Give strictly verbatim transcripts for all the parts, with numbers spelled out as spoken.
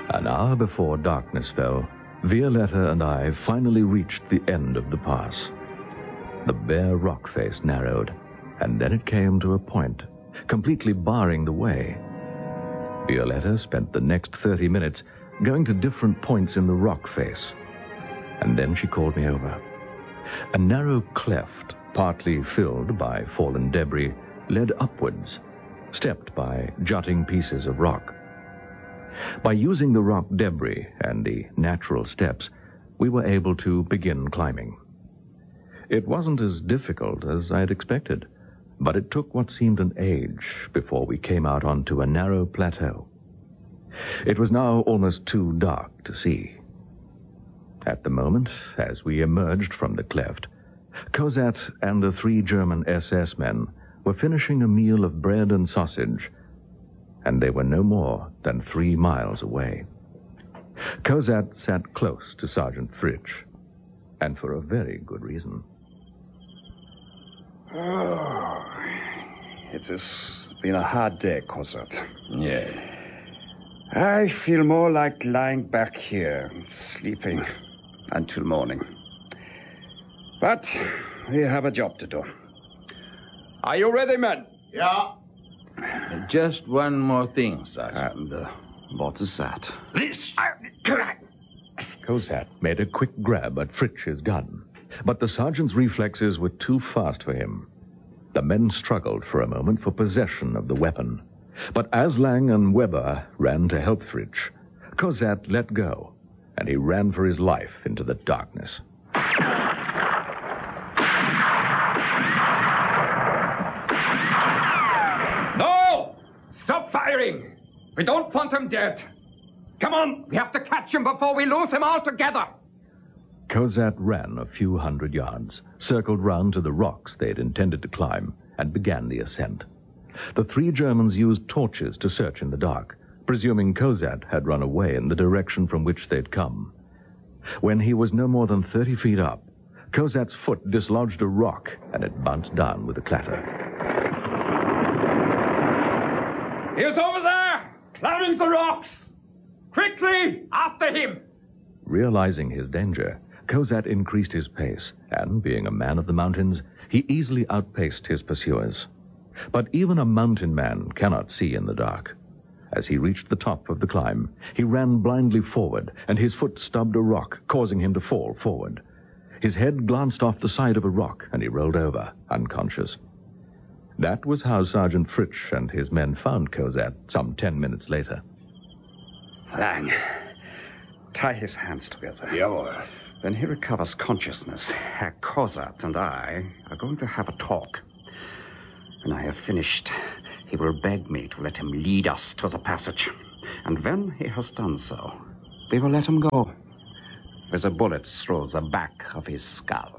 An hour before darkness fell, Violetta and I finally reached the end of the pass. The bare rock face narrowed, and then it came to a point, completely barring the way. Violetta spent the next thirty minutes going to different points in the rock face, and then she called me over. A narrow cleft, partly filled by fallen debris, led upwards, stepped by jutting pieces of rock. By using the rock debris and the natural steps, we were able to begin climbing. It wasn't as difficult as I had expected, but it took what seemed an age before we came out onto a narrow plateau. It was now almost too dark to see. At the moment, as we emerged from the cleft, Cosette and the three German S S men were finishing a meal of bread and sausage, and they were no more than three miles away. Cosette sat close to Sergeant Fritsch, and for a very good reason. Oh, it has been a hard day, Cosette. Yeah. I feel more like lying back here, sleeping until morning. But we have a job to do. Are you ready, men? Yeah. Just one more thing, Sergeant. And uh, what is that? This. Cosette made a quick grab at Fritsch's gun, but the sergeant's reflexes were too fast for him. The men struggled for a moment for possession of the weapon, but as Lang and Weber ran to help Fritsch, Cosette let go, and he ran for his life into the darkness. No! Stop firing! We don't want him dead. Come on, we have to catch him before we lose him altogether. Cosette ran a few hundred yards, circled round to the rocks they had intended to climb, and began the ascent. The three Germans used torches to search in the dark, presuming Cosette had run away in the direction from which they'd come. When he was no more than thirty feet up, Cosette's foot dislodged a rock, and it bounced down with a clatter. He's over there, climbing the rocks. Quickly, after him. Realizing his danger, Cosette increased his pace, and, being a man of the mountains, he easily outpaced his pursuers. But even a mountain man cannot see in the dark. As he reached the top of the climb, he ran blindly forward, and his foot stubbed a rock, causing him to fall forward. His head glanced off the side of a rock, and he rolled over, unconscious. That was how Sergeant Fritsch and his men found Cosette some ten minutes later. Lang, tie his hands together. Jawohl. When he recovers consciousness, Herr Cosette and I are going to have a talk. When I have finished, he will beg me to let him lead us to the passage. And when he has done so, we will let him go, with a bullet through the back of his skull.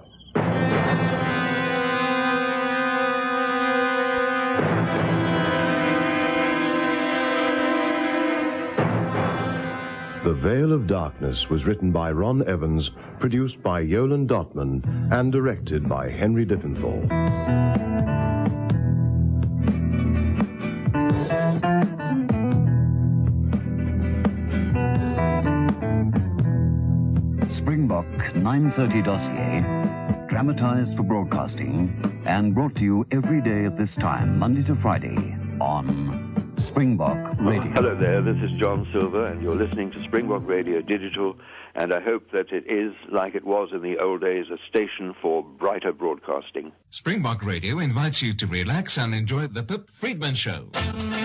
The Veil of Darkness was written by Ron Evans, produced by Yolan Dotman, and directed by Henry Diffenthal. Springbok nine thirty dossier, dramatized for broadcasting, and brought to you every day at this time, Monday to Friday, on Springbok Radio. Hello there, this is John Silver, and you're listening to Springbok Radio Digital, and I hope that it is, like it was in the old days, a station for brighter broadcasting. Springbok Radio invites you to relax and enjoy the Pip Friedman Show.